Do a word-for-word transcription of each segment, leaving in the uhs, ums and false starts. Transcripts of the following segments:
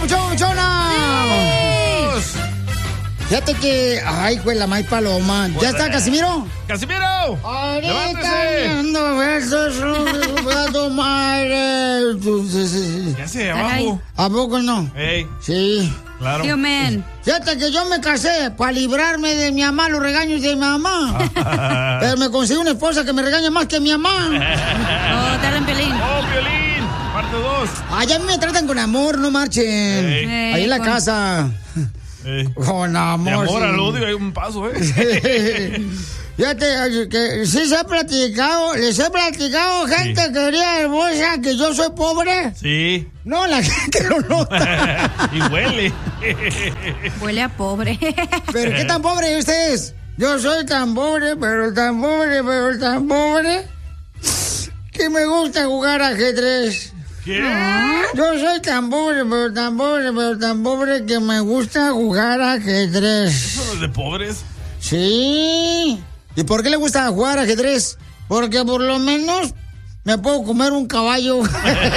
papuchón, chona! ¡Sí! Fíjate que... Ay, güey, la maíz paloma. ¿Ya está, Casimiro? ¡Casimiro! Ahorita ando besos, voy a tomar... Ya sé, abajo. ¿A poco no? Ey. Sí. Claro. Tío, man. Fíjate que yo me casé para librarme de mi mamá, los regaños de mi mamá. Pero me conseguí una esposa que me regaña más que mi mamá. Oh, te hablan Piolín. Oh, Piolín. Parte dos. Allá me tratan con amor, no marchen. Ey. Ahí en la con... casa. Ey. Con amor. De amor sí. al odio hay un paso, ¿eh? Fíjate que sí se ha platicado, les he platicado, gente sí. querida hermosa, que yo soy pobre. Sí. No, la gente lo nota. Y huele. Huele a pobre. ¿Pero qué tan pobre ustedes? Yo soy tan pobre, pero tan pobre, pero tan pobre, que me gusta jugar ajedrez. ¿Qué? Yo soy tan pobre, pero tan pobre, pero tan pobre, que me gusta jugar ajedrez. ¿Eso no es de pobres? Sí. ¿Y por qué le gusta jugar ajedrez? Porque por lo menos me puedo comer un caballo. Wow.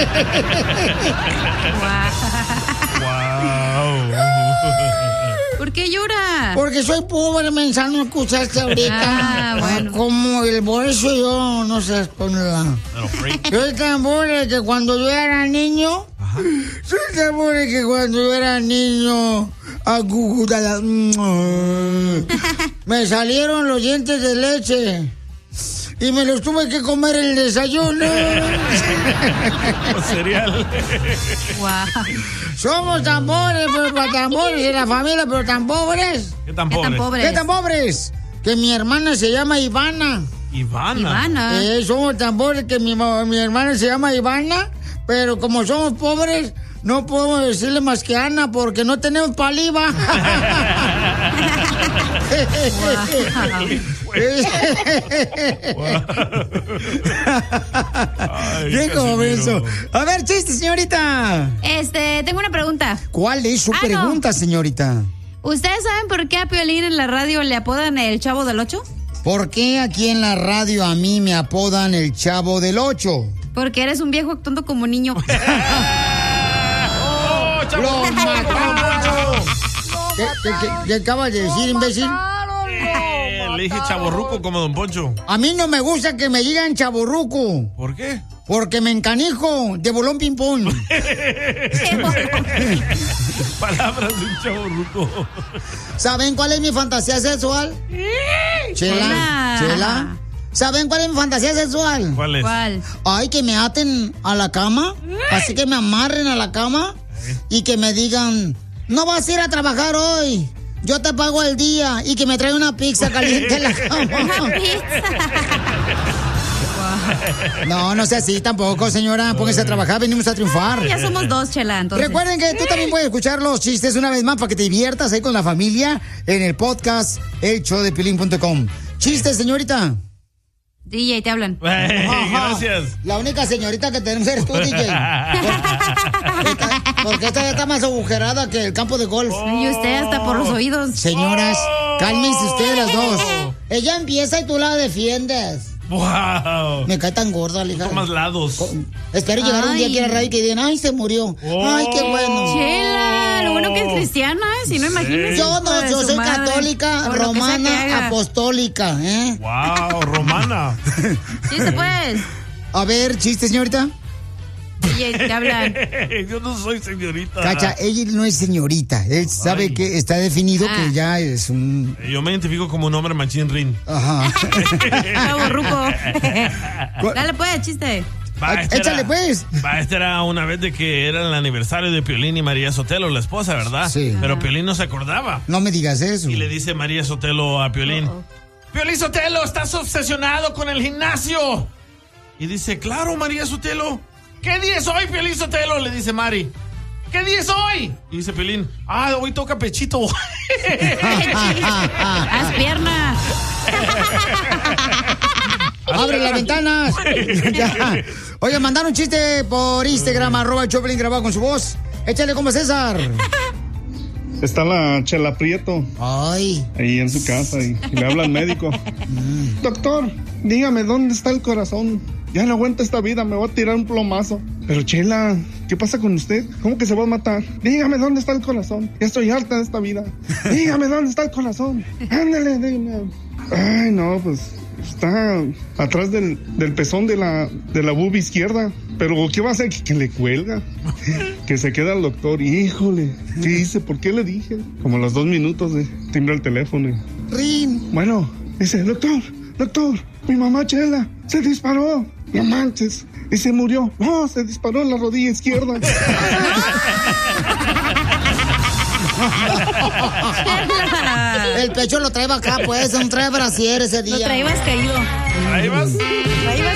¿Por qué llora? Porque soy pobre, mensa, no escuchaste ahorita. Ah, bueno. Como el bolso yo, no sé con la... Soy tan pobre que cuando yo era niño... Ajá. Soy tan pobre que cuando yo era niño... me salieron los dientes de leche y me los tuve que comer en el desayuno. Cereal. Wow. Somos tan pobres, pero tan pobres en la familia, pero tan pobres. ¿Qué tan ¿Qué tan pobres? pobres? ¿Qué tan pobres? Que mi hermana se llama Ivana. Ivana. Ivana. Eh, somos tan pobres que mi, mi hermana se llama Ivana, pero como somos pobres, no podemos decirle más que Ana porque no tenemos paliva. Bien como eso. A ver, chiste, señorita. Este, tengo una pregunta. ¿Cuál es su ah, pregunta, no. señorita? ¿Ustedes saben por qué a Piolín en la radio le apodan el Chavo del Ocho? ¿Por qué aquí en la radio a mí me apodan el Chavo del Ocho? Porque eres un viejo actuando como niño. ¡Lo mataron! ¿Qué, qué, qué, qué acabas de decir, imbécil? Eh, le dije chavorruco como Don Poncho. A mí no me gusta que me digan chavorruco. ¿Por qué? Porque me encanijo de bolón ping-pong. Palabras de un chavorruco. ¿Saben cuál es mi fantasía sexual? Chela, Chela. ¿Saben cuál es mi fantasía sexual? ¿Cuál es? ¿Cuál? Ay, que me aten a la cama, así que me amarren a la cama y que me digan, no vas a ir a trabajar hoy, yo te pago el día, y que me trae una pizza caliente en la cama. Una pizza. No, no sea así tampoco, señora. Póngase a trabajar, venimos a triunfar. Ay, ya somos dos, Chela, entonces. Recuerden que tú también puedes escuchar los chistes una vez más para que te diviertas ahí con la familia en el podcast el show de piolín punto com. Chistes, señorita. D J, te hablan. Hey, gracias. La única señorita que tenemos eres tú, D J. Esta, porque esta ya está más agujerada que el campo de golf. Oh. Y usted hasta por los oídos. Señoras, oh. cálmense ustedes las dos. Ella empieza y tú la defiendes. Wow. Me cae tan gorda, hija. Tomas lados. Espero Ay. llegar un día aquí a la radio y que digan, ay, se murió. Oh. Ay, qué bueno. Chela, lo bueno que es cristiana, ¿eh? Si no, imagínese. Yo no, yo soy madre. católica, O lo que sea que romana, haga. apostólica, ¿eh? Wow, romana. Chiste, pues. A ver, chiste, señorita. D J, te hablan. Yo no soy señorita. Cacha, ella no es señorita. Él sabe Ay. que está definido Ah. que ya es un... Yo me identifico como un hombre machín rin. Ajá. Chavo ruco. Dale, pues, chiste. Va, esta Échale, era- pues. Va, esta era una vez de que era el aniversario de Piolín y María Sotelo, la esposa, ¿verdad? Sí. Pero Piolín no se acordaba. No me digas eso. Y le dice María Sotelo a Piolín: Uh-oh. Piolín Sotelo, estás obsesionado con el gimnasio. Y dice: claro, María Sotelo. ¿Qué día es hoy, Piolín Sotelo? Le dice Mari. ¿Qué día es hoy? Y dice Piolín: ah, hoy toca pechito. Haz pierna. ¡Abre las ventanas! Ya. Oye, mandaron un chiste por Instagram, arroba el Choplin grabado con su voz. Échale como César. Está la Chela Prieto Ay. ahí en su casa y, y le habla al médico. Doctor, dígame, ¿dónde está el corazón? Ya no aguanto esta vida, me voy a tirar un plomazo. Pero Chela, ¿qué pasa con usted? ¿Cómo que se va a matar? Dígame dónde está el corazón. Ya estoy harta de esta vida. Dígame dónde está el corazón. Ándale, dígame. Ay, no, pues está atrás del, del pezón de la, de la boob izquierda. Pero ¿qué va a hacer? Que, que le cuelga. Que se queda el doctor. Híjole, ¿qué hice? ¿Por qué le dije? Como a los dos minutos de timbra el teléfono. Rin. Bueno, dice, doctor, doctor, mi mamá Chela se disparó. No manches. Y se murió. No, se disparó en la rodilla izquierda. El pecho lo trae acá, pues. No trae brasier ese día. Lo traías caído. ¿Ahí vas? Traías